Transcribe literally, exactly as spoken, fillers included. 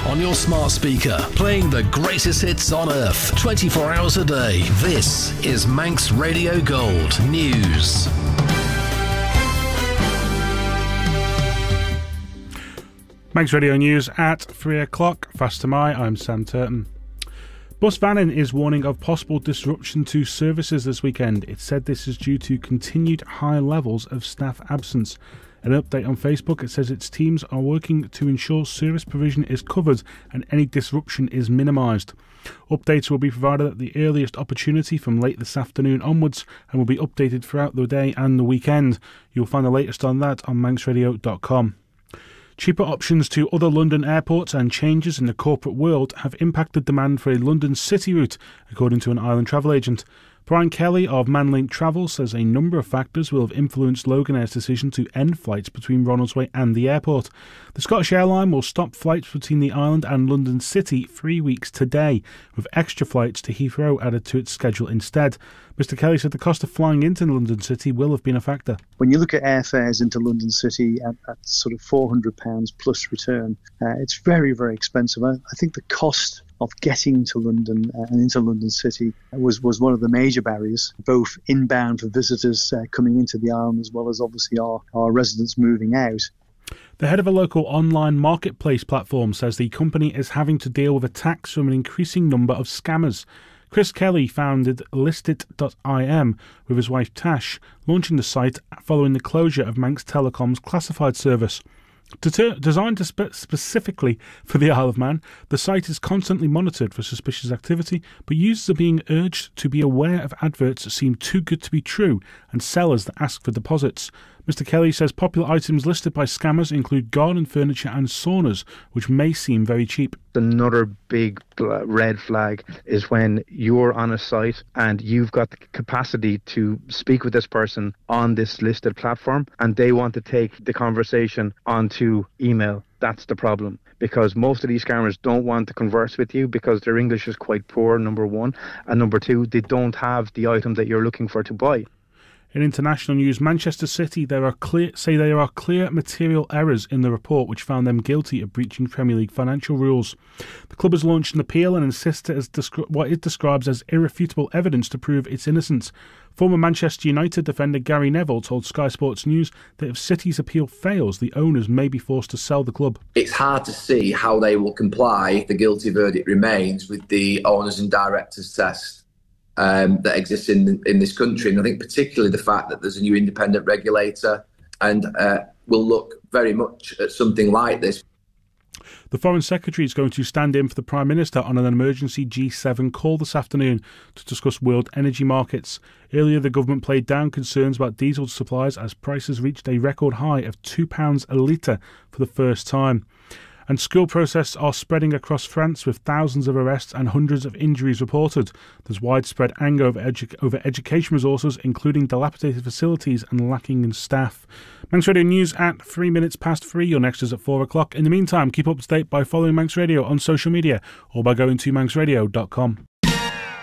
on your smart speaker, playing the greatest hits on earth, twenty-four hours a day. This is Manx Radio Gold News. Manx Radio News at three o'clock. Fast to my, I'm Sam Turton. Bus Vannin is warning of possible disruption to services this weekend. It said this is due to continued high levels of staff absence. An update on Facebook, it says its teams are working to ensure service provision is covered and any disruption is minimised. Updates will be provided at the earliest opportunity from late this afternoon onwards and will be updated throughout the day and the weekend. You'll find the latest on that on manx radio dot com. Cheaper options to other London airports and changes in the corporate world have impacted demand for a London city route, according to an Island travel agent. Brian Kelly of Manlink Travel says a number of factors will have influenced Loganair's decision to end flights between Ronaldsway and the airport. The Scottish airline will stop flights between the island and London City three weeks today, with extra flights to Heathrow added to its schedule instead. Mister Kelly said the cost of flying into London City will have been a factor. When you look at airfares into London City at, at sort of four hundred pounds plus return, uh, it's very, very expensive. I, I think the cost of getting to London uh, and into London City was, was one of the major barriers, both inbound for visitors uh, coming into the island as well as obviously our, our residents moving out. The head of a local online marketplace platform says the company is having to deal with attacks from an increasing number of scammers. Chris Kelly founded listit dot I M with his wife Tash, launching the site following the closure of Manx Telecom's classified service. Deter- designed to spe- specifically for the Isle of Man, the site is constantly monitored for suspicious activity, but users are being urged to be aware of adverts that seem too good to be true and sellers that ask for deposits. Mister Kelly says popular items listed by scammers include garden furniture and saunas, which may seem very cheap. Another big red flag is when you're on a site and you've got the capacity to speak with this person on this listed platform and they want to take the conversation onto email. That's the problem, because most of these scammers don't want to converse with you because their English is quite poor, number one, and number two, they don't have the item that you're looking for to buy. In international news, Manchester City there are clear, say there are clear material errors in the report which found them guilty of breaching Premier League financial rules. The club has launched an appeal and insists it has descri- what it describes as irrefutable evidence to prove its innocence. Former Manchester United defender Gary Neville told Sky Sports News that if City's appeal fails, the owners may be forced to sell the club. It's hard to see how they will comply if the guilty verdict remains with the owners and directors test Um, that exists in in this country. And I think particularly the fact that there's a new independent regulator and uh, will look very much at something like this. The Foreign Secretary is going to stand in for the Prime Minister on an emergency G seven call this afternoon to discuss world energy markets. Earlier, the government played down concerns about diesel supplies as prices reached a record high of two pounds a litre for the first time. And school protests are spreading across France with thousands of arrests and hundreds of injuries reported. There's widespread anger over, edu- over education resources, including dilapidated facilities and lacking in staff. Manx Radio News at three minutes past three. Your next is at four o'clock. In the meantime, keep up to date by following Manx Radio on social media or by going to manx radio dot com.